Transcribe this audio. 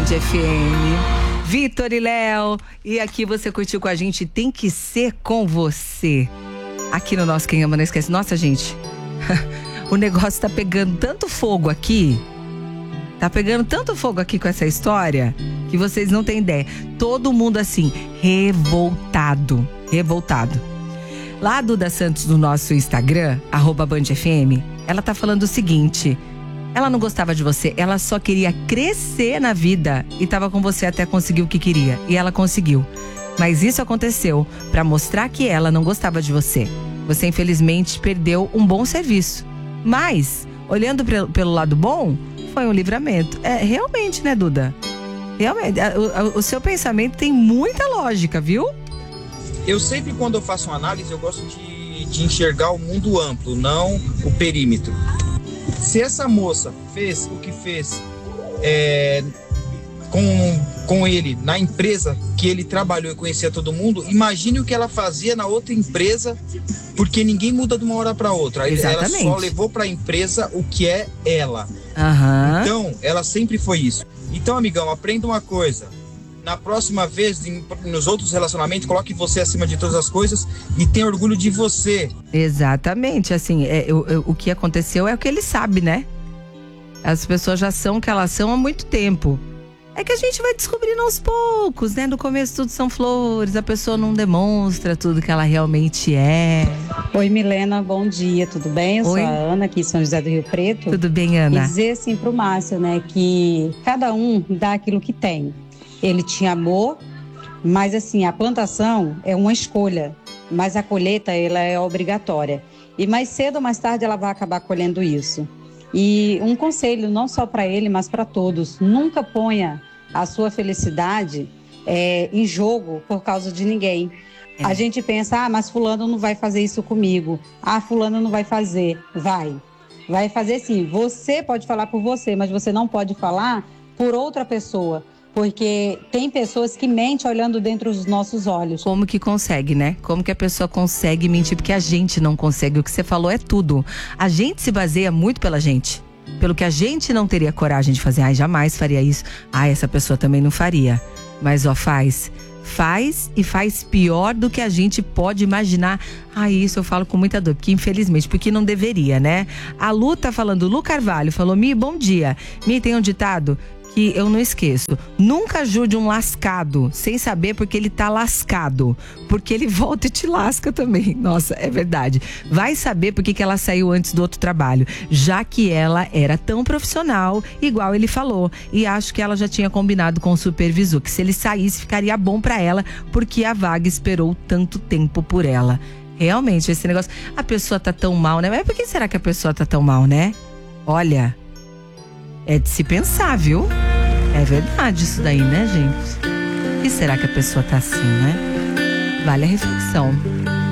Band FM. Vitor e Léo. E aqui você curtiu com a gente Tem Que Ser Com Você. Aqui no nosso Quem Ama Não Esquece. Nossa, gente, o negócio tá pegando tanto fogo aqui. Tá pegando tanto fogo aqui com essa história que vocês não têm ideia. Todo mundo assim, revoltado. Lá a Duda Santos do nosso Instagram, @BandFM, ela tá falando o seguinte: ela não gostava de você, ela só queria crescer na vida e tava com você até conseguir o que queria. E ela conseguiu. Mas isso aconteceu pra mostrar que ela não gostava de você. Você infelizmente perdeu um bom serviço. Mas, olhando pelo lado bom, foi um livramento. É, realmente, né, Duda? Realmente, o seu pensamento tem muita lógica, viu? Eu sempre, quando eu faço uma análise, eu gosto de enxergar o mundo amplo, não o perímetro. Se essa moça fez o que fez com ele na empresa que ele trabalhou e conhecia todo mundo, imagine o que ela fazia na outra empresa, porque ninguém muda de uma hora para outra. Exatamente. Ela só levou para a empresa o que é ela. Uhum. Então, ela sempre foi isso. Então, amigão, aprenda uma coisa. Na próxima vez, nos outros relacionamentos, coloque você acima de todas as coisas e tenha orgulho de você. Exatamente, assim, o que aconteceu é o que ele sabe, né? As pessoas já são o que elas são há muito tempo. É que a gente vai descobrindo aos poucos, né? No começo tudo são flores, a pessoa não demonstra tudo que ela realmente é. Oi, Milena, bom dia, tudo bem? Eu Oi. sou a Ana, aqui em São José do Rio Preto. Tudo bem, Ana? E dizer assim pro Márcio, né, que cada um dá aquilo que tem. Ele te amou, mas assim, a plantação é uma escolha, mas a colheita, ela é obrigatória. E mais cedo ou mais tarde ela vai acabar colhendo isso. E um conselho, não só para ele, mas para todos: nunca ponha a sua felicidade em jogo por causa de ninguém. A gente pensa, mas fulano não vai fazer isso comigo. Fulano não vai fazer. Vai fazer sim. Você pode falar por você, mas você não pode falar por outra pessoa. Porque tem pessoas que mentem olhando dentro dos nossos olhos. Como que consegue, né? Como que a pessoa consegue mentir? Porque a gente não consegue. O que você falou é tudo. A gente se baseia muito pela gente. Pelo que a gente não teria coragem de fazer. Jamais faria isso. Essa pessoa também não faria. Mas faz e faz pior do que a gente pode imaginar. Isso eu falo com muita dor, porque infelizmente, porque não deveria, né? A Lu tá falando, Lu Carvalho falou: Mi, bom dia. Mi, tem um ditado que eu não esqueço: nunca ajude um lascado sem saber porque ele tá lascado, porque ele volta e te lasca também. Nossa, é verdade. Vai saber porque que ela saiu antes do outro trabalho, já que ela era tão profissional, igual ele falou. E acho que ela já tinha combinado com o supervisor que se ele saísse ficaria bom pra ela, porque a vaga esperou tanto tempo por ela. Realmente, esse negócio, a pessoa tá tão mal, né? Mas por que será que a pessoa tá tão mal, né? Olha, é de se pensar, viu? É verdade isso daí, né, gente? Por que será que a pessoa tá assim, né? Vale a reflexão.